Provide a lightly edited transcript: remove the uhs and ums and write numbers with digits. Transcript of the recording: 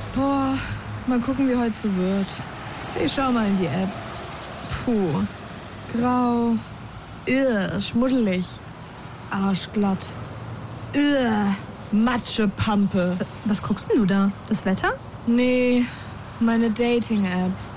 Boah, mal gucken, wie heute so wird. Ich schau mal in die App. Puh, grau, schmuddelig, arschglatt, Matschepampe. Was guckst denn du da? Das Wetter? Nee, meine Dating-App.